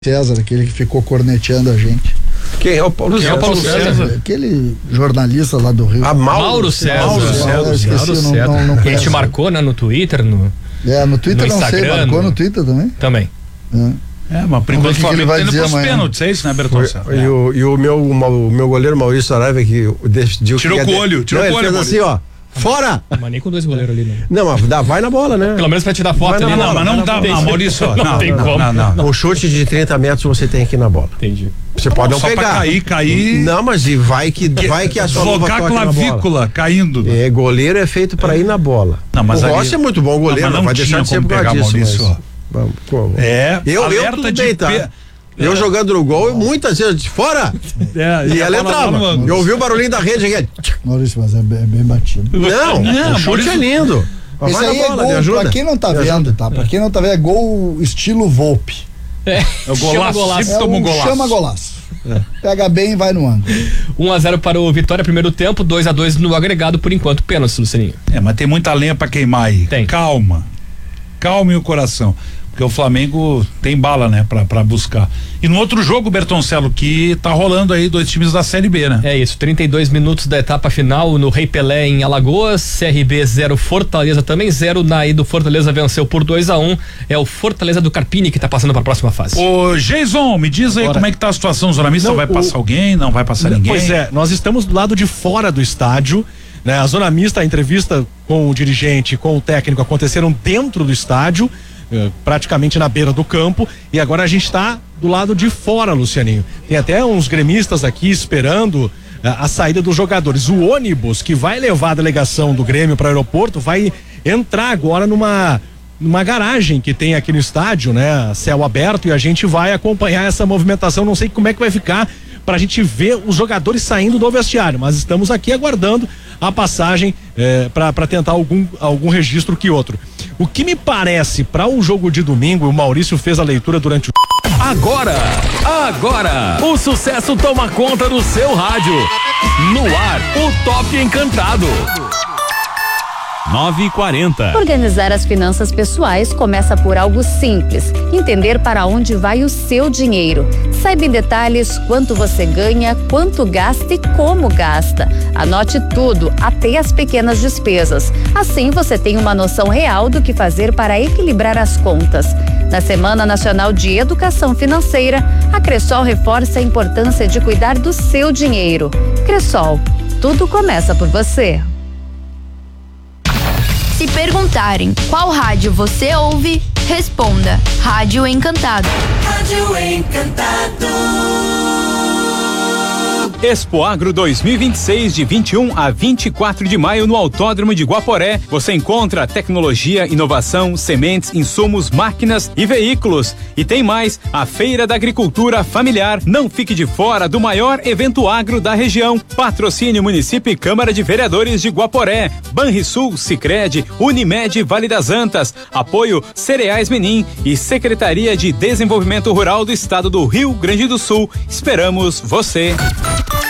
César, aquele que ficou corneteando a gente. Quem é o Paulo César? Quem é o Paulo César? Aquele jornalista lá do Rio. Mauro César. Ele te marcou, né, no Twitter? No Twitter no não sei, marcou no Twitter também? Também. Mas por enquanto o Flamengo tá indo pros pênaltis, é isso, né, Bertoncello? E o meu goleiro Maurício Saraiva que decidiu... Tirou com o olho, ele fez assim, ó. Fora! Mas nem com 2 goleiros ali, né? Não, mas vai na bola, né? Pelo menos pra te dar foto ali. Não, mas não dá, Maurício. Não tem como. Não. O chute de 30 metros você tem que ir na bola. Entendi. Você pode não só pegar. Pra cair. Não, mas vai que a sua luva toque na bola. Clavícula caindo. Goleiro é feito pra ir na bola. Não, mas o Rossi é muito bom goleiro, não vai deixar de ser por causa disso. Maurício. Vamos, como? Eu tudo bem, tá? Eu jogando no gol, muitas vezes, fora! E ela entrava. Eu ouvi o barulhinho da rede aqui. Maurício, mas é bem batido. Não, o chute é lindo. Esse aí é gol, pra quem não tá vendo, tá? Pra quem não tá vendo, é gol estilo Volpe. É o golaço. Sempre toma um golaço. Chama golaço. Pega bem e vai no ângulo. 1-0 para o Vitória, primeiro tempo, 2-2 no agregado, por enquanto, pênalti, Lucianinho. Mas tem muita lenha pra queimar aí. Tem. Calma o coração. Porque o Flamengo tem bala, né, pra buscar. E no outro jogo, Bertoncello, que tá rolando aí 2 times da Série B, né? É isso, 32 minutos da etapa final no Rei Pelé em Alagoas, CRB 0, Fortaleza também 0, naí do Fortaleza venceu por 2-1, é o Fortaleza do Carpini que tá passando pra próxima fase. Ô, Jason, me diz aí como é que tá a situação, Zona Mista, vai passar alguém, não vai passar ninguém? Pois é, nós estamos do lado de fora do estádio, né? A Zona Mista, a entrevista com o dirigente, com o técnico aconteceram dentro do estádio, praticamente na beira do campo, e agora a gente está do lado de fora, Lucianinho. Tem até uns gremistas aqui esperando a saída dos jogadores. O ônibus que vai levar a delegação do Grêmio para o aeroporto vai entrar agora numa garagem que tem aqui no estádio, né? Céu aberto, e a gente vai acompanhar essa movimentação. Não sei como é que vai ficar pra gente ver os jogadores saindo do vestiário, mas estamos aqui aguardando a passagem para tentar algum registro que outro. O que me parece para o jogo de domingo, o Maurício fez a leitura durante o... Agora, o sucesso toma conta do seu rádio. No ar, o Top Encantado. 9h40. Organizar as finanças pessoais começa por algo simples: entender para onde vai o seu dinheiro. Saiba em detalhes quanto você ganha, quanto gasta e como gasta. Anote tudo, até as pequenas despesas. Assim você tem uma noção real do que fazer para equilibrar as contas. Na Semana Nacional de Educação Financeira, a Cressol reforça a importância de cuidar do seu dinheiro. Cressol, tudo começa por você. Se perguntarem qual rádio você ouve, responda: Rádio Encantado. Rádio Encantado. Expo Agro 2026, de 21 a 24 de maio no Autódromo de Guaporé. Você encontra tecnologia, inovação, sementes, insumos, máquinas e veículos. E tem mais, a Feira da Agricultura Familiar. Não fique de fora do maior evento agro da região. Patrocínio Município e Câmara de Vereadores de Guaporé, Banrisul, Sicredi, Unimed, Vale das Antas. Apoio Cereais Menin e Secretaria de Desenvolvimento Rural do Estado do Rio Grande do Sul. Esperamos você.